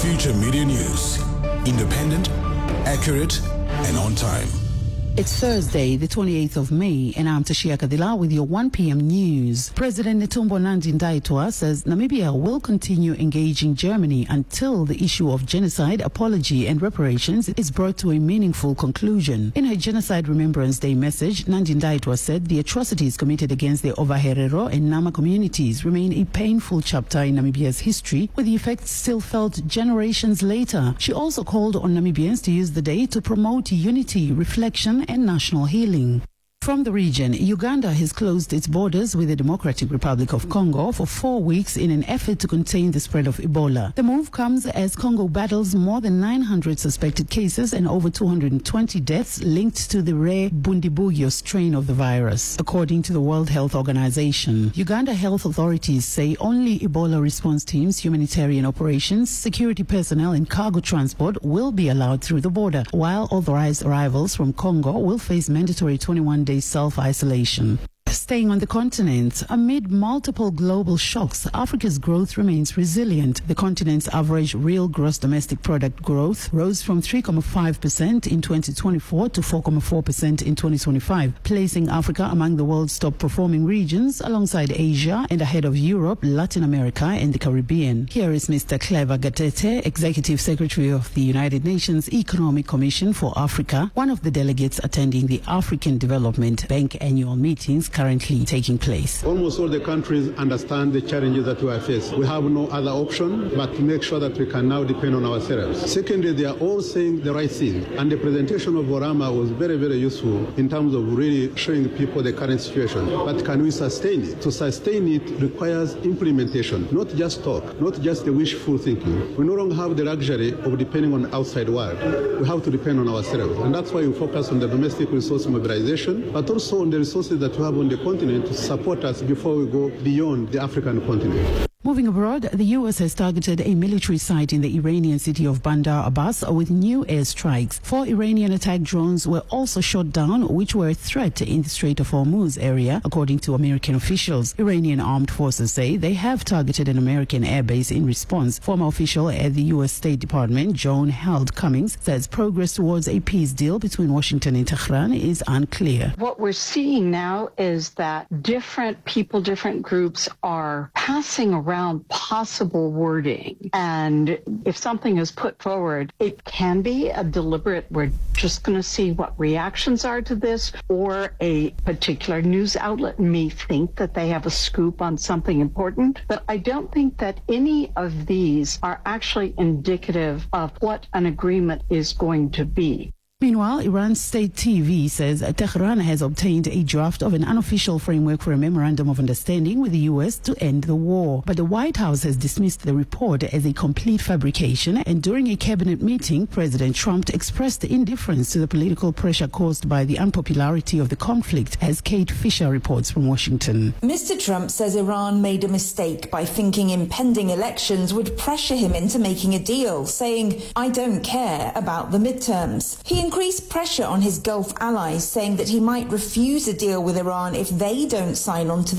Future Media News. Independent, accurate, and on time. It's Thursday, the 28th of May, and I'm Tashia Kadila with your 1 p.m. news. President Netumbo Nandi-Ndaitwah says Namibia will continue engaging Germany until the issue of genocide, apology, and reparations is brought to a meaningful conclusion. In her Genocide Remembrance Day message, Nandi-Ndaitwah said the atrocities committed against the Ovaherero and Nama communities remain a painful chapter in Namibia's history, with the effects still felt generations later. She also called on Namibians to use the day to promote unity, reflection, and national healing. From the region, Uganda has closed its borders with the Democratic Republic of Congo for 4 weeks in an effort to contain the spread of Ebola. The move comes as Congo battles more than 900 suspected cases and over 220 deaths linked to the rare Bundibugyo strain of the virus, according to the World Health Organization. Uganda health authorities say only Ebola response teams, humanitarian operations, security personnel, and cargo transport will be allowed through the border, while authorized arrivals from Congo will face mandatory 21-day self-isolation. Staying on the continent, amid multiple global shocks, Africa's growth remains resilient. The continent's average real gross domestic product growth rose from 3.5% in 2024 to 4.4% in 2025, placing Africa among the world's top performing regions alongside Asia and ahead of Europe, Latin America, and the Caribbean. Here is Mr. Clever Gatete, Executive Secretary of the United Nations Economic Commission for Africa, one of the delegates attending the African Development Bank annual meetings currently taking place. Almost all the countries understand the challenges that we are facing. We have no other option but to make sure that we can now depend on ourselves. Secondly, they are all saying the right thing, and the presentation of Orama was very, very useful in terms of really showing people the current situation. But can we sustain it? To sustain it requires implementation, not just talk, not just the wishful thinking. We no longer have the luxury of depending on the outside world. We have to depend on ourselves, and that's why we focus on the domestic resource mobilization, but also on the resources that we have on the continent to support us before we go beyond the African continent. Moving abroad, the U.S. has targeted a military site in the Iranian city of Bandar Abbas with new airstrikes. 4 Iranian attack drones were also shot down, which were a threat in the Strait of Hormuz area, according to American officials. Iranian armed forces say they have targeted an American airbase in response. Former official at the U.S. State Department, Joan Held Cummings, says progress towards a peace deal between Washington and Tehran is unclear. What we're seeing now is that different people, different groups are passing around possible wording, and if something is put forward, it can be a deliberate, we're just going to see what reactions are to this, or a particular news outlet may think that they have a scoop on something important, but I don't think that any of these are actually indicative of what an agreement is going to be. Meanwhile, Iran's state TV says Tehran has obtained a draft of an unofficial framework for a memorandum of understanding with the U.S. to end the war. But the White House has dismissed the report as a complete fabrication, and during a cabinet meeting, President Trump expressed indifference to the political pressure caused by the unpopularity of the conflict, as Kate Fisher reports from Washington. Mr. Trump says Iran made a mistake by thinking impending elections would pressure him into making a deal, saying, "I don't care about the midterms." He increased pressure on his Gulf allies, saying that he might refuse a deal with Iran if they don't sign on to